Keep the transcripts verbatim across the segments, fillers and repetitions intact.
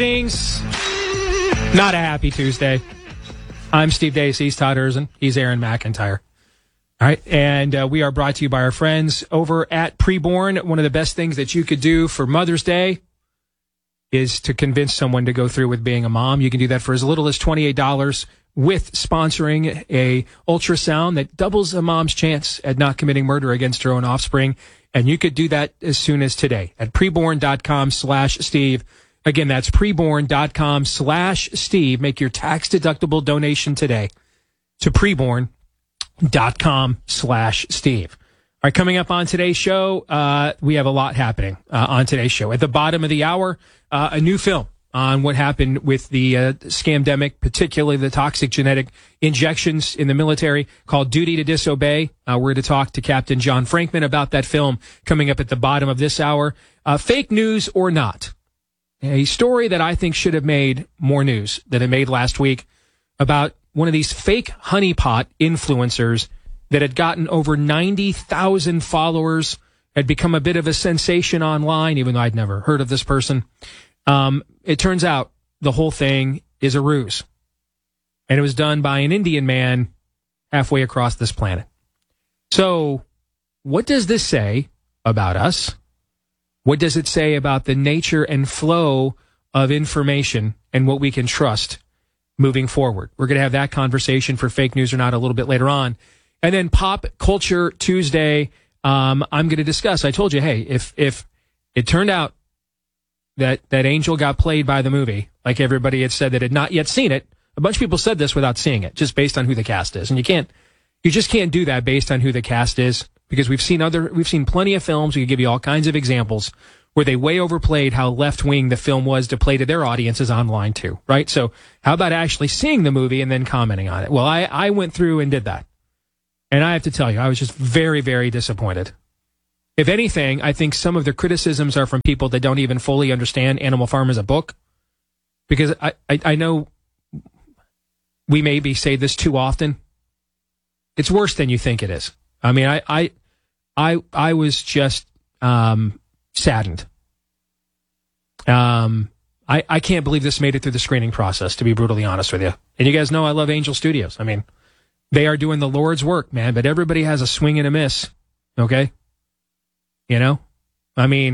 Things. Not a happy Tuesday. I'm Steve Deace. He's Todd Erzin. He's Aaron McIntyre. All right, and uh, we are brought to you by our friends over at Preborn. One of the best things that you could do for Mother's Day is to convince someone to go through with being a mom. You can do that for as little as twenty-eight dollars with sponsoring a ultrasound that doubles a mom's chance at not committing murder against her own offspring. And you could do that as soon as today at preborn.com slash Steve. Again, that's preborn.com slash Steve. Make your tax-deductible donation today to preborn.com slash Steve. All right, coming up on today's show, uh, we have a lot happening uh, on today's show. At the bottom of the hour, uh, a new film on what happened with the uh, scamdemic, particularly the toxic genetic injections in the military, called Duty to Disobey. Uh, we're going to talk to Captain John Frankman about that film coming up at the bottom of this hour. Uh, fake news or not? A story that I think should have made more news than it made last week about one of these fake honeypot influencers that had gotten over ninety thousand followers, had become a bit of a sensation online, even though I'd never heard of this person. Um, it turns out the whole thing is a ruse. And it was done by an Indian man halfway across this planet. So what does this say about us? What does it say about the nature and flow of information and what we can trust moving forward? We're going to have that conversation for Fake News or Not a little bit later on. And then Pop Culture Tuesday, um, I'm going to discuss. I told you, hey, if if it turned out that, that Angel got played by the movie, like everybody had said that had not yet seen it, a bunch of people said this without seeing it, just based on who the cast is. And you can't, you just can't do that based on who the cast is. Because we've seen other, we've seen plenty of films. We could give you all kinds of examples where they way overplayed how left wing the film was to play to their audiences online too, right? So how about actually seeing the movie and then commenting on it? Well, I, I went through and did that. And I have to tell you, I was just very, very disappointed. If anything, I think some of the criticisms are from people that don't even fully understand Animal Farm as a book. Because I, I, I know we maybe say this too often. It's worse than you think it is. I mean, I, I, I I was just um, saddened. Um, I, I can't believe this made it through the screening process, to be brutally honest with you. And you guys know I love Angel Studios. I mean, they are doing the Lord's work, man, but everybody has a swing and a miss, okay? You know? I mean,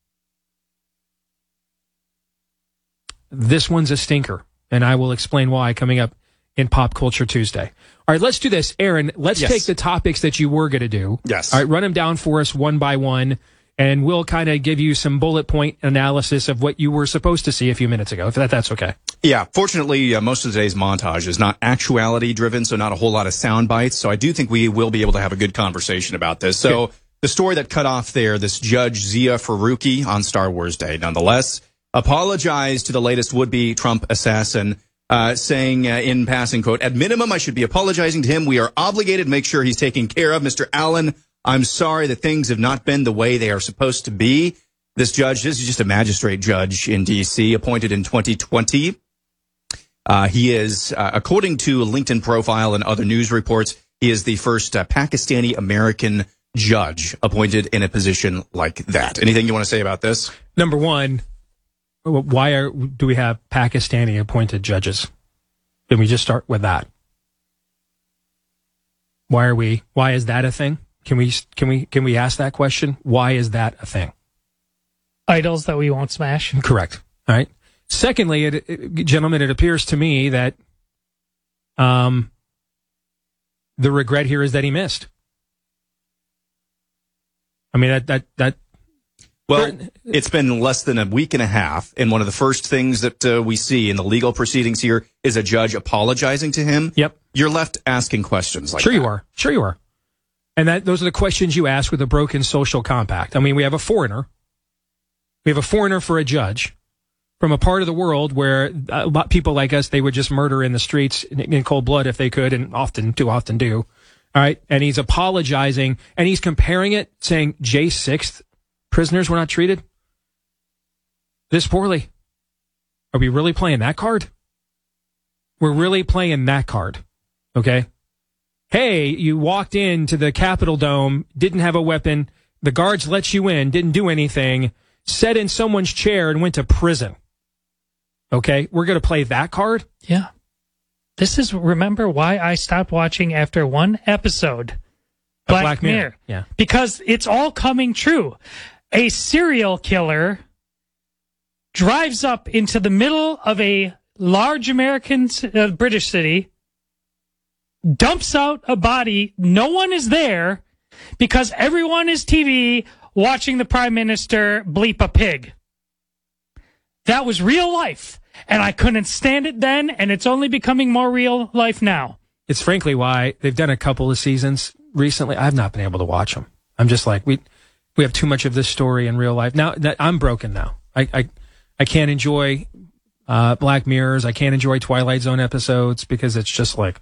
this one's a stinker, and I will explain why coming up in Pop Culture Tuesday. All right, let's do this. Aaron, let's yes. take the topics that you were going to do. Yes. All right, run them down for us one by one, and we'll kind of give you some bullet point analysis of what you were supposed to see a few minutes ago, if that, that's okay. Yeah, fortunately, uh, most of today's montage is not actuality-driven, so not a whole lot of sound bites, so I do think we will be able to have a good conversation about this. So okay. The story that cut off there, this Judge Zia Faruqi on Star Wars Day, nonetheless, apologized to the latest would-be Trump assassin, Uh, saying uh, in passing, quote, at minimum, I should be apologizing to him. We are obligated to make sure he's taken care of. Mister Allen, I'm sorry that things have not been the way they are supposed to be. This judge, this is just a magistrate judge in D C, appointed in twenty twenty. Uh, he is, uh, according to a LinkedIn profile and other news reports, he is the first uh, Pakistani-American judge appointed in a position like that. Anything you want to say about this? Number one, why are do we have Pakistani appointed judges? Can we just start with that? Why are we? Why is that a thing? Can we? Can we? Can we ask that question? Why is that a thing? Idols that we won't smash. Correct. All right. Secondly, it, it, gentlemen, it appears to me that um, the regret here is that he missed. I mean that that that. Well, it's been less than a week and a half, and one of the first things that uh, we see in the legal proceedings here is a judge apologizing to him. Yep. You're left asking questions like sure that. Sure you are. Sure you are. And that those are the questions you ask with a broken social compact. I mean, we have a foreigner. We have a foreigner for a judge from a part of the world where a lot people like us, they would just murder in the streets in, in cold blood if they could, and often, too often do. All right. And he's apologizing, and he's comparing it, saying J sixth prisoners were not treated this poorly. Are we really playing that card? We're really playing that card. Okay. Hey, you walked into the Capitol Dome, didn't have a weapon. The guards let you in, didn't do anything, sat in someone's chair and went to prison. Okay, we're going to play that card. Yeah. This is, remember why I stopped watching after one episode. Black, Black Mirror. Mirror. Yeah. Because it's all coming true. A serial killer drives up into the middle of a large American, uh, British city, dumps out a body. No one is there because everyone is T V watching the prime minister bleep a pig. That was real life. And I couldn't stand it then, and it's only becoming more real life now. It's frankly why they've done a couple of seasons recently. I've not been able to watch them. I'm just like, we we have too much of this story in real life. Now that I'm broken now. I I, I can't enjoy uh, Black Mirrors. I can't enjoy Twilight Zone episodes because it's just like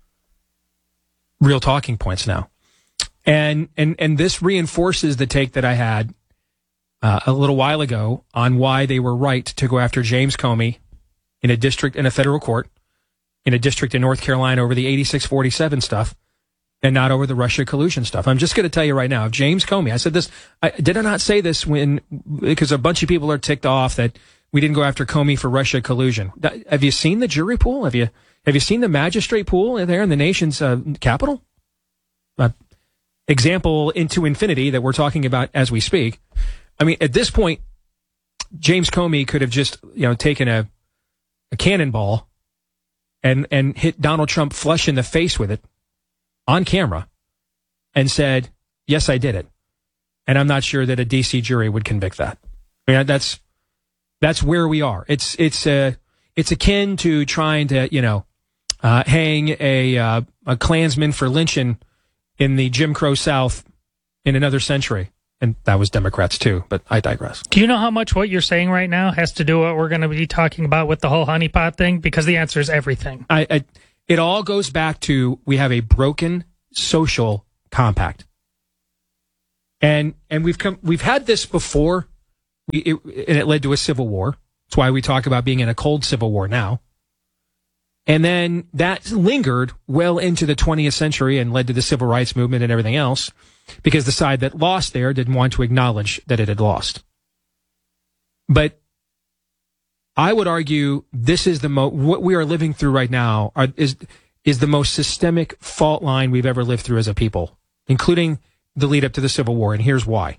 real talking points now. And and and this reinforces the take that I had Uh, a little while ago on why they were right to go after James Comey in a district, in a federal court, in a district in North Carolina over the eighty-six forty-seven stuff and not over the Russia collusion stuff. I'm just going to tell you right now, if James Comey, I said this, I, did I not say this when, because a bunch of people are ticked off that we didn't go after Comey for Russia collusion. Have you seen the jury pool? Have you, have you seen the magistrate pool there in the nation's uh, capital? Uh, example into infinity that we're talking about as we speak. I mean, at this point, James Comey could have just, you know, taken a, a cannonball and, and hit Donald Trump flush in the face with it on camera and said, yes, I did it. And I'm not sure that a D C jury would convict that. I mean, that's, that's where we are. It's, it's, uh, it's akin to trying to, you know, uh, hang a, uh, a Klansman for lynching in the Jim Crow South in another century. And that was Democrats too, but I digress. Do you know how much what you're saying right now has to do with what we're going to be talking about with the whole honeypot thing? Because the answer is everything. I, I, it all goes back to we have a broken social compact, and and we've come we've had this before, we, it, and it led to a civil war. That's why we talk about being in a cold civil war now. And then that lingered well into the twentieth century and led to the civil rights movement and everything else, because the side that lost there didn't want to acknowledge that it had lost. But I would argue this is the mo- what we are living through right now are, is is the most systemic fault line we've ever lived through as a people, including the lead up to the Civil War. And here's why.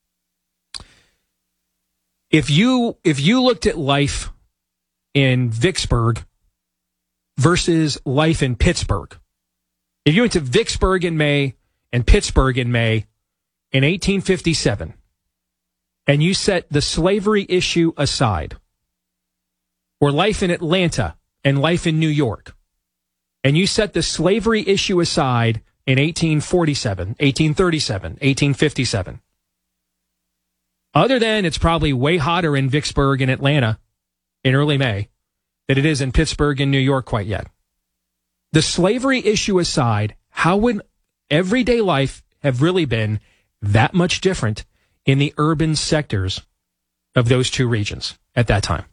If you if you looked at life in Vicksburg versus life in Pittsburgh, if you went to Vicksburg in May and Pittsburgh in May in eighteen fifty-seven, and you set the slavery issue aside, or life in Atlanta and life in New York, and you set the slavery issue aside in eighteen forty-seven, eighteen thirty-seven, eighteen fifty-seven, other than it's probably way hotter in Vicksburg and Atlanta in early May than it is in Pittsburgh and New York quite yet. The slavery issue aside, how would everyday life have really been that much different in the urban sectors of those two regions at that time?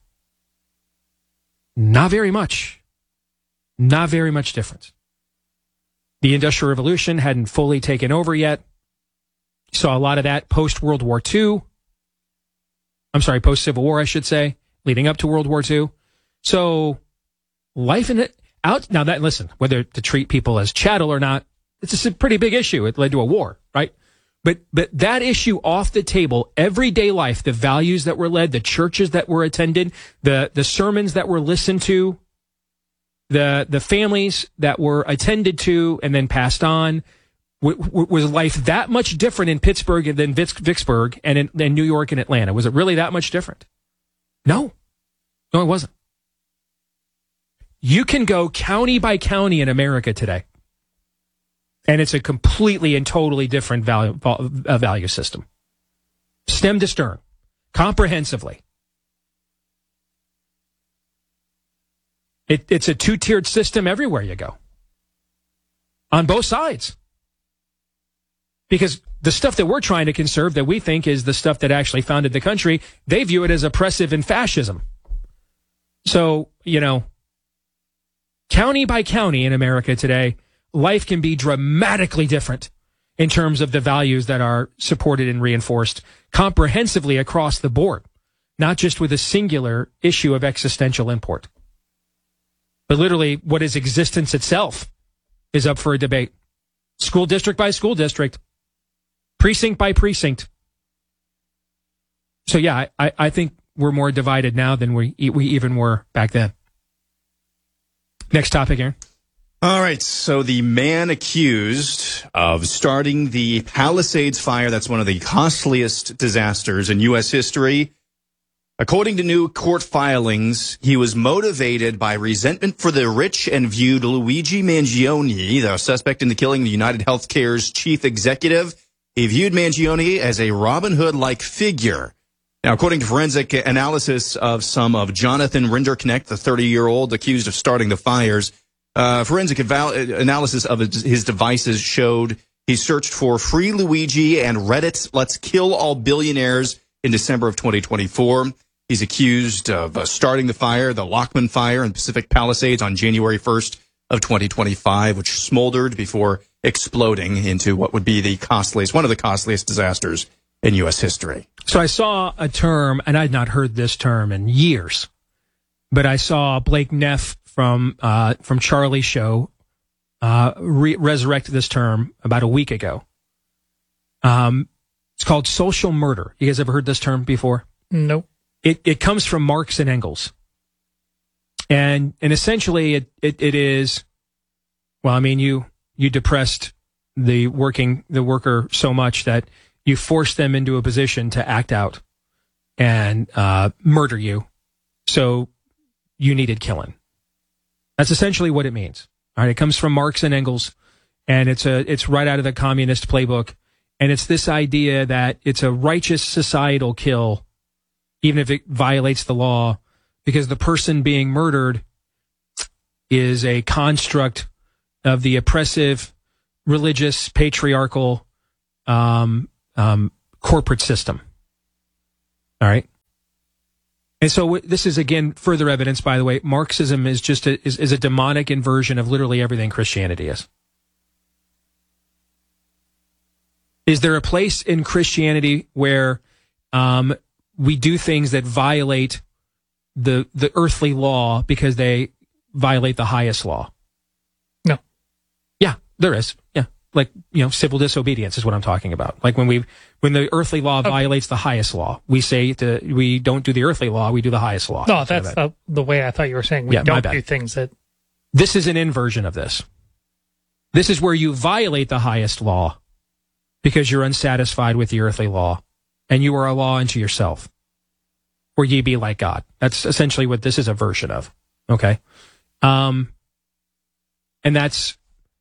Not very much. Not very much difference. The Industrial Revolution hadn't fully taken over yet. You saw a lot of that post-World War Two. I'm sorry, post-Civil War, I should say, leading up to World War Two. So life in it out now that, listen, whether to treat people as chattel or not, it's just a pretty big issue. It led to a war, right? But, but that issue off the table, everyday life, the values that were led, the churches that were attended, the, the sermons that were listened to, the, the families that were attended to and then passed on, w- w- was life that much different in Pittsburgh than Vicksburg and in, in New York and Atlanta? Was it really that much different? No. No, it wasn't. You can go county by county in America today, and it's a completely and totally different value, uh, value system. Stem to stern, comprehensively. It, it's a two-tiered system everywhere you go. On both sides. Because the stuff that we're trying to conserve, that we think is the stuff that actually founded the country, they view it as oppressive and fascism. So, you know, county by county in America today, life can be dramatically different in terms of the values that are supported and reinforced comprehensively across the board. not just with a singular issue of existential import, but literally what is existence itself is up for a debate. School district by school district, precinct by precinct. So yeah, I, I think we're more divided now than we we even were back then. Next topic, Aaron. All right, so the man accused of starting the Palisades fire, that's one of the costliest disasters in U S history. According to new court filings, he was motivated by resentment for the rich and viewed Luigi Mangione, the suspect in the killing of United Healthcare's chief executive. He viewed Mangione as a Robin Hood-like figure. Now, according to forensic analysis of some of Jonathan Rinderknecht, the thirty-year-old accused of starting the fires, Uh, forensic eval- analysis of his, his devices showed he searched for Free Luigi and Reddit's Let's Kill All Billionaires in December of twenty twenty-four. He's accused of uh, starting the fire, the Lockman Fire in Pacific Palisades on January first of twenty twenty-five, which smoldered before exploding into what would be the costliest, one of the costliest disasters in U S history. So I saw a term, and I'd not heard this term in years, but I saw Blake Neff from uh, from Charlie's show uh, re- resurrected this term about a week ago. Um, it's called social murder. You guys ever heard this term before? Nope. It it comes from Marx and Engels, and and essentially it, it, it is, well, I mean you you depressed the working the worker so much that you forced them into a position to act out and uh, murder you, so you needed killing. That's essentially what it means. All right, it comes from Marx and Engels, and it's a it's right out of the communist playbook, and it's this idea that it's a righteous societal kill, even if it violates the law, because the person being murdered is a construct of the oppressive, religious, patriarchal, um, um, corporate system. All right. And so this is, again, further evidence, by the way, Marxism is just a, is, is a demonic inversion of literally everything Christianity is. Is there a place in Christianity where um, we do things that violate the the earthly law because they violate the highest law? No. Yeah, there is. Yeah. Like, you know, civil disobedience is what I'm talking about. Like when we, when the earthly law okay. violates the highest law, we say to, we don't do the earthly law, we do the highest law. No, that's the, the way I thought you were saying. We yeah, don't do things that. This is an inversion of this. This is where you violate the highest law because you're unsatisfied with the earthly law and you are a law unto yourself. Or ye be like God. That's essentially what this is a version of. Okay. Um, and that's,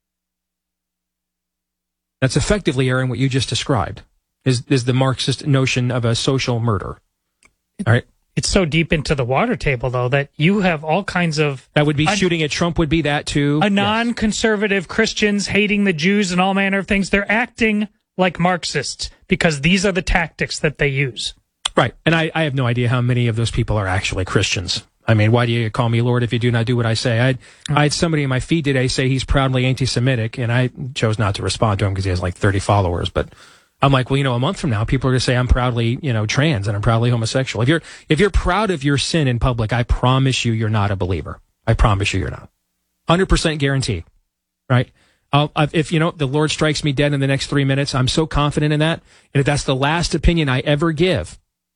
That's effectively, Aaron, what you just described, is is the Marxist notion of a social murder. All right? It's so deep into the water table, though, that you have all kinds of... That would be a, shooting at Trump would be that, too. A non-conservative yes. Christians hating the Jews and all manner of things. They're acting like Marxists because these are the tactics that they use. Right. And I, I have no idea how many of those people are actually Christians. I mean, why do you call me Lord if you do not do what I say? I had, mm-hmm. I had somebody in my feed today say he's proudly anti-Semitic, and I chose not to respond to him because he has like thirty followers. But I'm like, well, you know, a month from now, people are going to say I'm proudly, you know, trans and I'm proudly homosexual. If you're if you're proud of your sin in public, I promise you, you're not a believer. I promise you, you're not. one hundred percent guarantee. Right? I'll, if you know the Lord strikes me dead in the next three minutes, I'm so confident in that, and if that's the last opinion I ever give.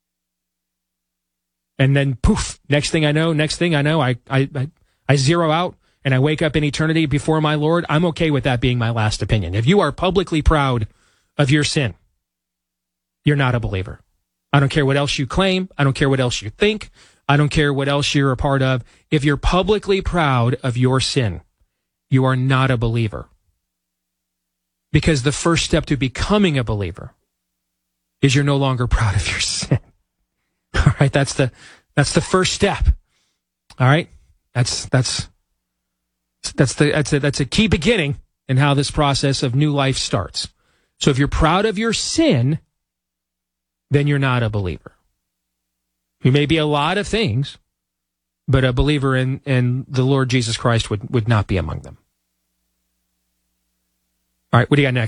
And then poof, next thing I know, next thing I know, I, I, I, I zero out and I wake up in eternity before my Lord. I'm okay with that being my last opinion. If you are publicly proud of your sin, you're not a believer. I don't care what else you claim. I don't care what else you think. I don't care what else you're a part of. If you're publicly proud of your sin, you are not a believer. Because the first step to becoming a believer is you're no longer proud of your sin. All right, that's the that's the first step. All right, that's that's that's the that's a that's a key beginning in how this process of new life starts. So if you're proud of your sin, then you're not a believer. You may be a lot of things, but a believer in in the Lord Jesus Christ would would not be among them. All right, what do you got next?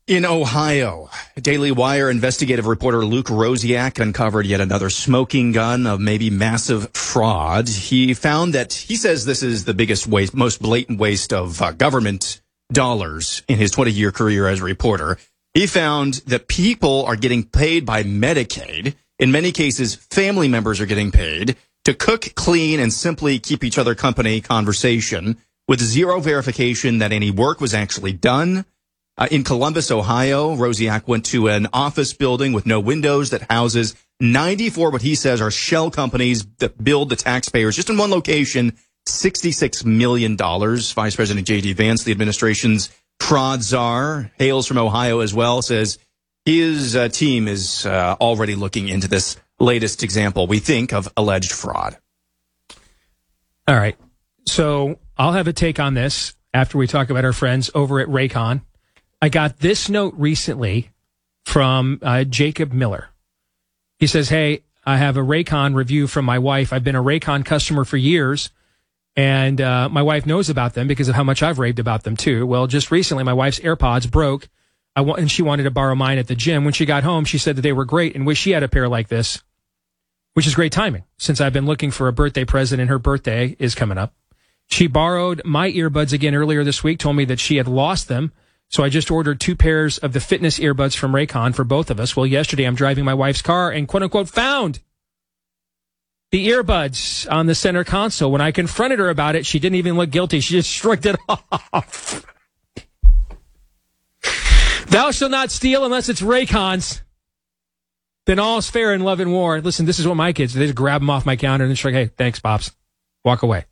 In Ohio, Daily Wire investigative reporter Luke Rosiak uncovered yet another smoking gun of maybe massive fraud. He found that, he says this is the biggest waste, most blatant waste of uh, government dollars in his twenty-year career as a reporter. He found that people are getting paid by Medicaid. In many cases, family members are getting paid to cook, clean, and simply keep each other company conversation with zero verification that any work was actually done. Uh, in Columbus, Ohio, Rosiak went to an office building with no windows that houses ninety-four, what he says, are shell companies that bill the taxpayers just in one location, sixty-six million dollars. Vice President J D. Vance, the administration's fraud czar, hails from Ohio as well, says his uh, team is uh, already looking into this latest example, we think, of alleged fraud. All right. So I'll have a take on this after we talk about our friends over at Raycon. I got this note recently from uh, Jacob Miller. He says, hey, I have a Raycon review from my wife. I've been a Raycon customer for years, and uh, my wife knows about them because of how much I've raved about them, too. Well, just recently, my wife's AirPods broke, I wa- and she wanted to borrow mine at the gym. When she got home, she said that they were great and wished she had a pair like this, which is great timing, since I've been looking for a birthday present, and her birthday is coming up. She borrowed my earbuds again earlier this week, told me that she had lost them. So I just ordered two pairs of the fitness earbuds from Raycon for both of us. Well, yesterday I'm driving my wife's car and quote unquote found the earbuds on the center console. When I confronted her about it, she didn't even look guilty. She just shrugged it off. Thou shalt not steal unless it's Raycon's. Then all's fair in love and war. Listen, this is what my kids do. They just grab them off my counter and shrug, hey, thanks, Pops. Walk away.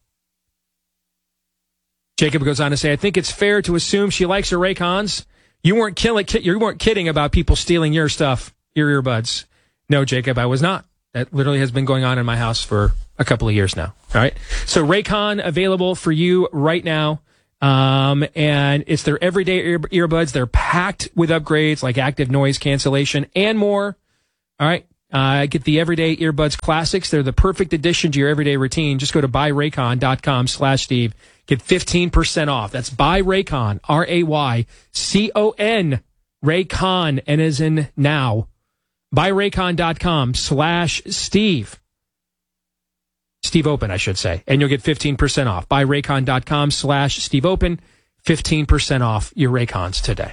Jacob goes on to say, I think it's fair to assume she likes her Raycons. You weren't killing, you weren't kidding about people stealing your stuff, your earbuds. No, Jacob, I was not. That literally has been going on in my house for a couple of years now. All right. So Raycon available for you right now. Um, and it's their everyday ear- earbuds. They're packed with upgrades like active noise cancellation and more. All right. Uh, get the Everyday Earbuds Classics. They're the perfect addition to your everyday routine. Just go to buyraycon.com slash Steve. Get fifteen percent off. That's buyraycon, R A Y C O N, Raycon, and as in now. Buyraycon.com slash Steve. Steve Open, I should say. And you'll get fifteen percent off. Buyraycon.com slash Steve Open. fifteen percent off your Raycons today.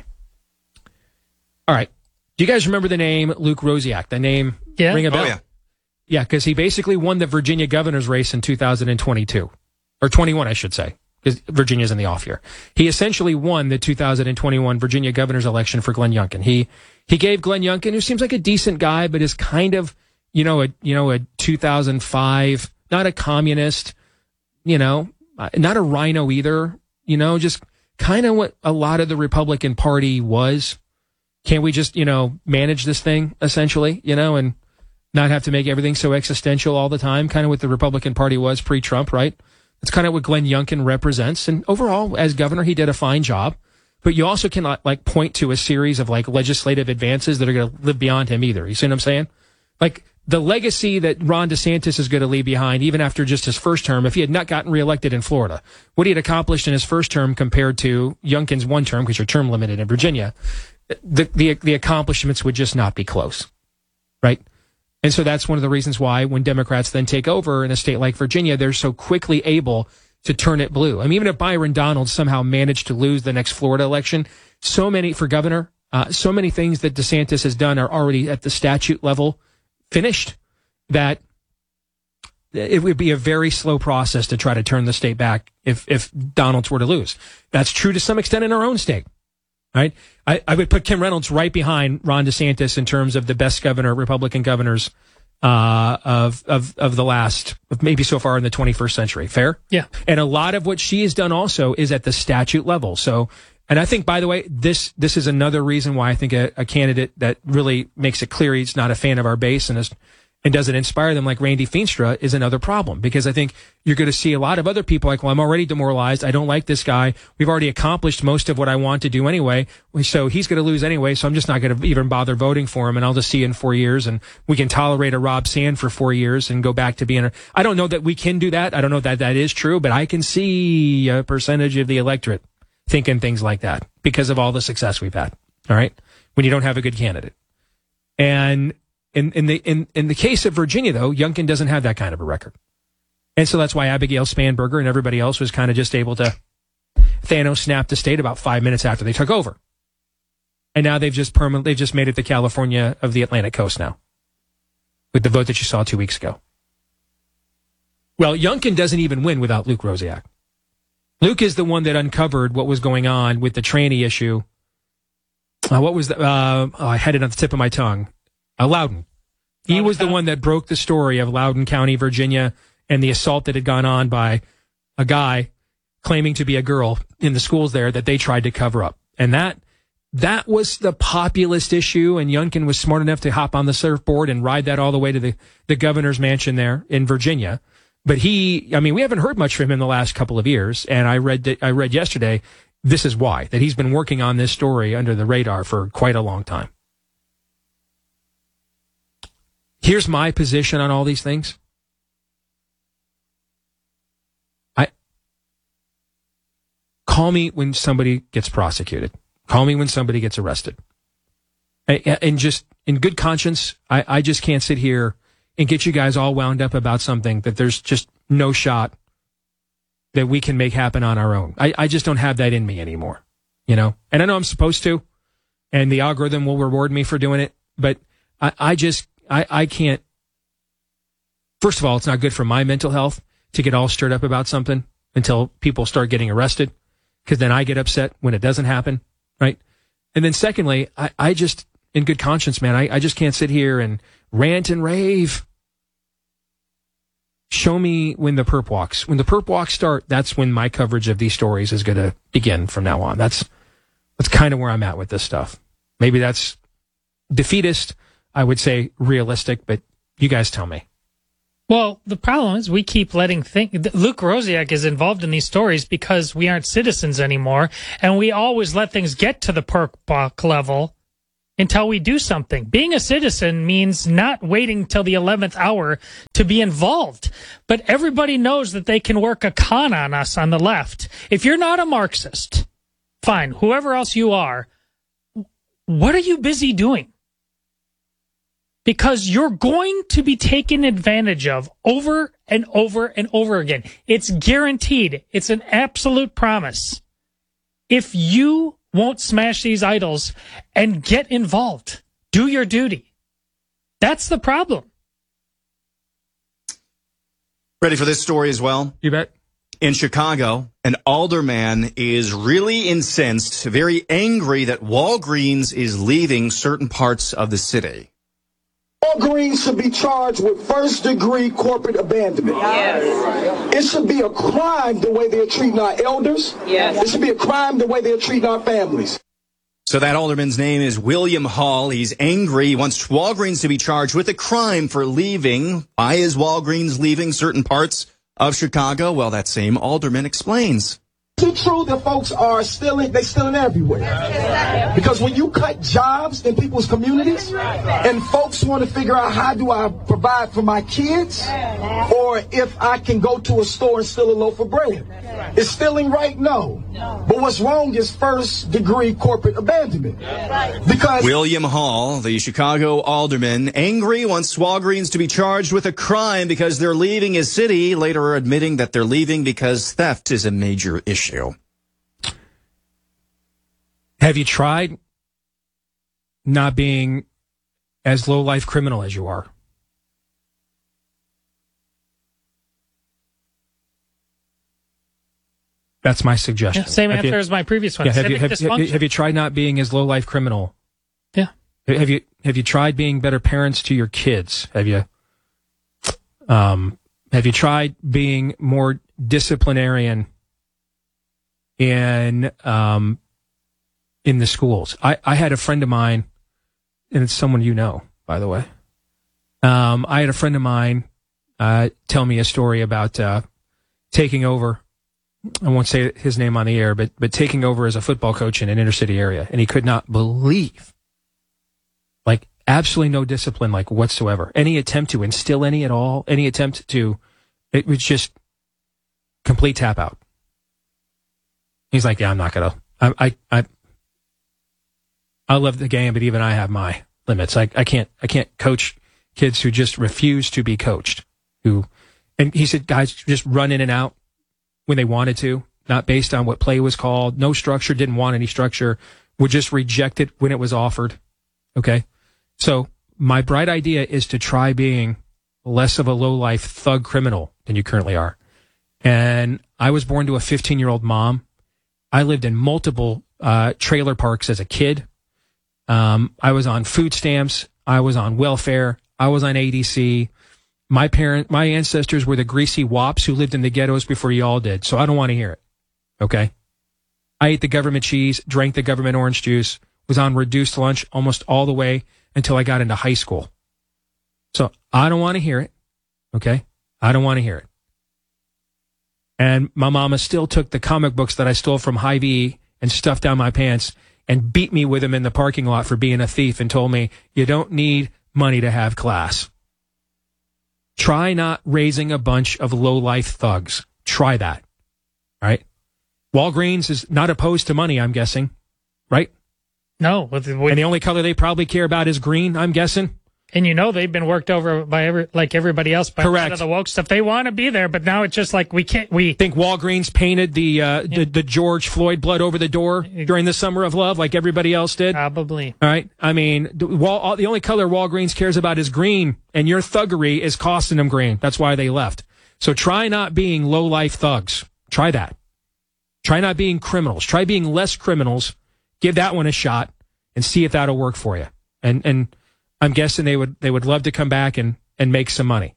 All right. Do you guys remember the name Luke Rosiak? The name yeah. ring a bell? Oh, yeah. Yeah, because he basically won the Virginia governor's race in two thousand twenty-two. Or twenty-one, I should say, because Virginia's in the off year. He essentially won the two thousand twenty-one Virginia governor's election for Glenn Youngkin. He he gave Glenn Youngkin, who seems like a decent guy, but is kind of, you know, a you know a two thousand five, not a communist, you know, not a rhino either, you know, just kind of what a lot of the Republican Party was. Can't we just, you know, manage this thing, essentially, you know, and not have to make everything so existential all the time, kind of what the Republican Party was pre-Trump, right? That's kind of what Glenn Youngkin represents. And overall, as governor, he did a fine job. But you also cannot, like, point to a series of, like, legislative advances that are going to live beyond him either. You see what I'm saying? Like, the legacy that Ron DeSantis is going to leave behind, even after just his first term, if he had not gotten reelected in Florida, what he had accomplished in his first term compared to Youngkin's one term, because you're term limited in Virginia, the, the the accomplishments would just not be close, right? And so that's one of the reasons why when Democrats then take over in a state like Virginia, they're so quickly able to turn it blue. I mean, even if Byron Donalds somehow managed to lose the next Florida election, so many, for governor, uh, so many things that DeSantis has done are already at the statute level finished that it would be a very slow process to try to turn the state back if, if Donalds were to lose. That's true to some extent in our own state. Right, I, I would put Kim Reynolds right behind Ron DeSantis in terms of the best governor, Republican governors uh, of of of the last, maybe so far in the twenty-first century. Fair? Yeah. And a lot of what she has done also is at the statute level. So, and I think, by the way, this this is another reason why I think a, a candidate that really makes it clear he's not a fan of our base and is and doesn't inspire them like Randy Feenstra is another problem, because I think you're going to see a lot of other people like, well, I'm already demoralized. I don't like this guy. We've already accomplished most of what I want to do anyway. So he's going to lose anyway. So I'm just not going to even bother voting for him. And I'll just see you in four years. And we can tolerate a Rob Sand for four years and go back to being a, I don't know that we can do that. I don't know that that is true, but I can see a percentage of the electorate thinking things like that because of all the success we've had. All right. When you don't have a good candidate. And in, in the, in, in the case of Virginia, though, Youngkin doesn't have that kind of a record. And so that's why Abigail Spanberger and everybody else was kind of just able to Thanos snapped the state about five minutes after they took over. And now they've just permanently, they've just made it the California of the Atlantic coast now. With the vote that you saw two weeks ago. Well, Youngkin doesn't even win without Luke Rosiak. Luke is the one that uncovered what was going on with the tranny issue. Uh, what was the, uh, oh, I had it on the tip of my tongue. Uh, Loudoun. He was the one that broke the story of Loudoun County, Virginia, and the assault that had gone on by a guy claiming to be a girl in the schools there that they tried to cover up. And that, that was the populist issue, and Youngkin was smart enough to hop on the surfboard and ride that all the way to the, the governor's mansion there in Virginia. But he, I mean, we haven't heard much from him the last couple of years, and I read that, I read yesterday, this is why, that he's been working on this story under the radar for quite a long time. Here's my position on all these things. I call me when somebody gets prosecuted. Call me when somebody gets arrested. And just in good conscience, I, I just can't sit here and get you guys all wound up about something that there's just no shot that we can make happen on our own. I, I just don't have that in me anymore, you know? And I know I'm supposed to, and the algorithm will reward me for doing it, but I, I just, I, I can't. First of all, it's not good for my mental health to get all stirred up about something until people start getting arrested, because then I get upset when it doesn't happen. Right. And then secondly, I, I just, in good conscience, man, I, I just can't sit here and rant and rave. Show me when the perp walks. When the perp walks start, that's when my coverage of these stories is going to begin from now on. That's, that's kind of where I'm at with this stuff. Maybe that's defeatist. I would say realistic, but you guys tell me. Well, the problem is we keep letting think. Luke Rosiak is involved in these stories because we aren't citizens anymore, and we always let things get to the perk buck level until we do something. Being a citizen means not waiting till the eleventh hour to be involved. But everybody knows that they can work a con on us on the left. If you're not a Marxist, fine, whoever else you are, what are you busy doing? Because you're going to be taken advantage of over and over and over again. It's guaranteed. It's an absolute promise. If you won't smash these idols and get involved, do your duty. That's the problem. Ready for this story as well? You bet. In Chicago, an alderman is really incensed, very angry that Walgreens is leaving certain parts of the city. Walgreens should be charged with first-degree corporate abandonment. Yes. It should be a crime the way they're treating our elders. Yes. It should be a crime the way they're treating our families. So that alderman's name is William Hall. He's angry. He wants Walgreens to be charged with a crime for leaving. Why is Walgreens leaving certain parts of Chicago? Well, that same alderman explains. Is it true that folks are stealing? They're stealing everywhere. Because when you cut jobs in people's communities and folks want to figure out how do I provide for my kids or if I can go to a store and steal a loaf of bread. Is stealing right? No. But what's wrong is first degree corporate abandonment. Because William Hall, the Chicago alderman, angry, wants Walgreens to be charged with a crime because they're leaving his city, later admitting that they're leaving because theft is a major issue. Have you tried not being as low-life criminal as you are? That's my suggestion. Yeah, same have answer you, as my previous one. Yeah, have, you, Civic have, have, have you tried not being as low-life criminal? Yeah. Have you have you tried being better parents to your kids? Have you um have you tried being more disciplinarian in um in the schools? I, I had a friend of mine, and it's someone you know, by the way. Um, I had a friend of mine uh, tell me a story about uh, taking over. I won't say his name on the air, but but taking over as a football coach in an inner city area, and he could not believe, like, absolutely no discipline, like, whatsoever. Any attempt to instill any at all, any attempt to, it was just complete tap out. He's like, yeah, I'm not gonna. I I I, I love the game, but even I have my limits. I, I can't I can't coach kids who just refuse to be coached. Who, and he said, guys just run in and out when they wanted to, not based on what play was called. No structure, didn't want any structure. Would just reject it when it was offered. Okay, so my bright idea is to try being less of a low-life thug criminal than you currently are. And I was born to a fifteen-year-old mom. I lived in multiple uh, trailer parks as a kid. Um, I was on food stamps. I was on welfare. I was on A D C. My parent, my ancestors were the greasy wops who lived in the ghettos before y'all did. So I don't want to hear it. Okay. I ate the government cheese, drank the government orange juice, was on reduced lunch almost all the way until I got into high school. So I don't want to hear it. Okay. I don't want to hear it. And my mama still took the comic books that I stole from Hy-Vee and stuffed down my pants and beat me with them in the parking lot for being a thief and told me, you don't need money to have class. Try not raising a bunch of low-life thugs. Try that. All right? Walgreens is not opposed to money, I'm guessing. Right? No. With, with, and the only color they probably care about is green, I'm guessing. And you know they've been worked over by every, like everybody else by Correct. a lot of the woke stuff. They want to be there, but now it's just like we can't. We think Walgreens painted the uh, yeah. the, the George Floyd blood over the door during the Summer of Love, like everybody else did. Probably. All right. I mean, the, Wal, the only color Walgreens cares about is green, and your thuggery is costing them green. That's why they left. So try not being low life thugs. Try that. Try not being criminals. Try being less criminals. Give that one a shot and see if that'll work for you. And and. I'm guessing they would they would love to come back and, and make some money.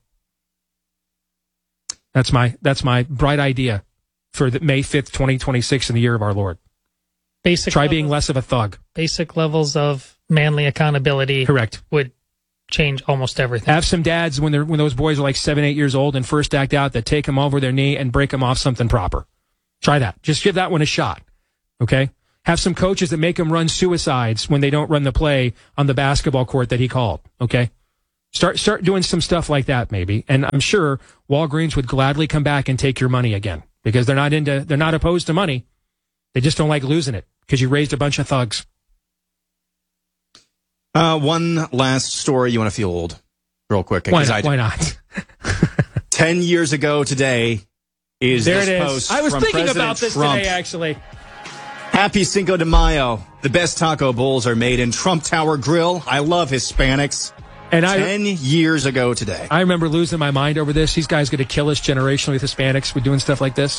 That's my that's my bright idea for the May fifth, twenty twenty-six in the year of our Lord. Basic Try levels, being less of a thug. Basic levels of manly accountability. Correct. Would change almost everything. Have some dads when they're when those boys are like seven, eight years old and first act out that take them over their knee and break them off something proper. Try that. Just give that one a shot. Okay? Have some coaches that make them run suicides when they don't run the play on the basketball court that he called. Okay? Start start doing some stuff like that maybe. And I'm sure Walgreens would gladly come back and take your money again because they're not into they're not opposed to money. They just don't like losing it because you raised a bunch of thugs. Uh, one last story. You want to feel old real quick? Why not? I, Why not? Ten years ago today is there this it is. post I was from thinking President about this Trump. today, actually. Happy Cinco de Mayo. The best taco bowls are made in Trump Tower Grill. I love Hispanics. And I, Ten years ago today. I remember losing my mind over this. These guys going to kill us generationally with Hispanics. We're doing stuff like this.